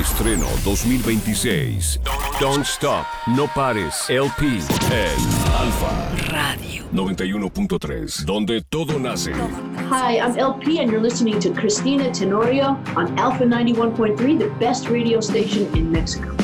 Estreno 2026. Don't Stop, No Pares, LP en Alfa Radio 91.3, donde todo nace. Hi, I'm LP and you're listening to Cristina Tenorio on Alpha 91.3, the best radio station in Mexico.